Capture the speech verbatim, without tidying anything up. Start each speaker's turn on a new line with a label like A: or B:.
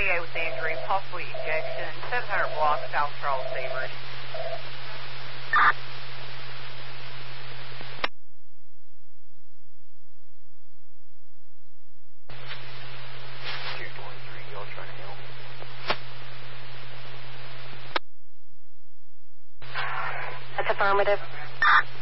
A: C A with injury, possibly ejection, seven hundred blocks, South Charles Severs.
B: That's affirmative.